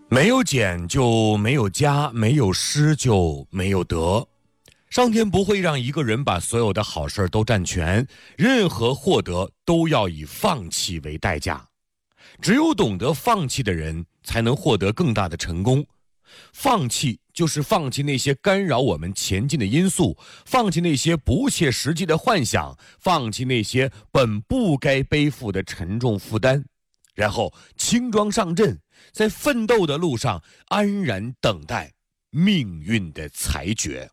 没有减就没有加，没有失就没有得。上天不会让一个人把所有的好事都占全，任何获得都要以放弃为代价。只有懂得放弃的人，才能获得更大的成功。放弃就是放弃那些干扰我们前进的因素，放弃那些不切实际的幻想，放弃那些本不该背负的沉重负担，然后轻装上阵，在奋斗的路上安然等待命运的裁决。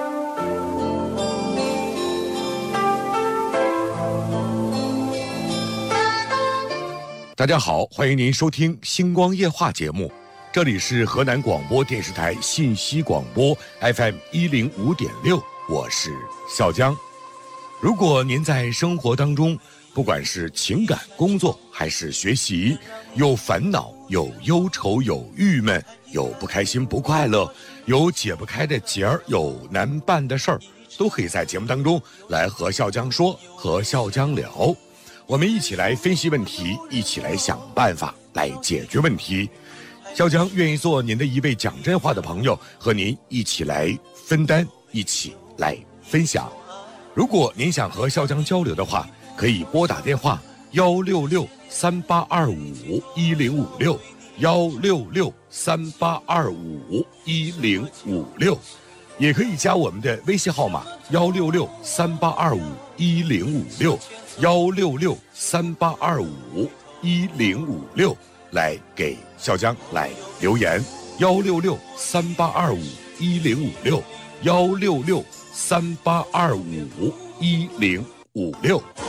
大家好，欢迎您收听星光夜话节目，这里是河南广播电视台信息广播 FM105.6，我是笑江。如果您在生活当中，不管是情感、工作还是学习，有烦恼、有忧愁、有郁闷、有不开心、不快乐，有解不开的结儿，有难办的事儿，都可以在节目当中来和笑江说，和笑江聊。我们一起来分析问题，一起来想办法，来解决问题。笑江愿意做您的一位讲真话的朋友，和您一起来分担，一起来分享。如果您想和笑江交流的话，可以拨打电话166-3825-1056，166-3825-1056，也可以加我们的微信号码166-3825-1056，166-3825-1056，来给笑江来留言，166-3825-1056，166-3825-1056。